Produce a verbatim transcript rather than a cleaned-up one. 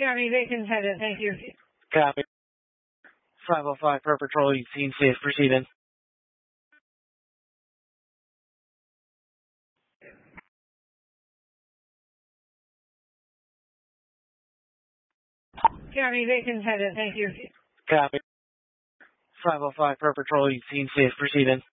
County Bacon's headed, thank you. Copy. five oh five per patrol, you've seen safe, proceeding. County Bacon's headed, thank you. Copy. five oh five per patrol, you've seen safe, proceeding.